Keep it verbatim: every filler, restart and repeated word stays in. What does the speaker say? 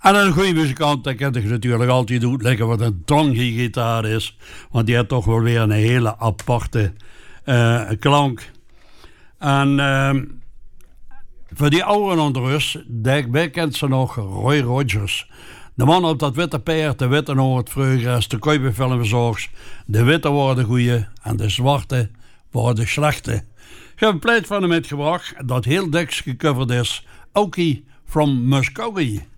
En een goede muzikant, dat kan ik natuurlijk altijd uitleggen wat een Tongi-gitaar is. Want die heeft toch wel weer een hele aparte uh, klank. En uh, voor die ouderen onder ons, daarbij kent ze nog Roy Rogers. De man op dat witte paard, de witte noord vroeger als de Kuiperfilmverzorgers. De witte worden de goeie en de zwarte worden de slechte. Ik heb een pleit van hem metgebracht dat heel dik gecoverd is. Okie from Muskogee.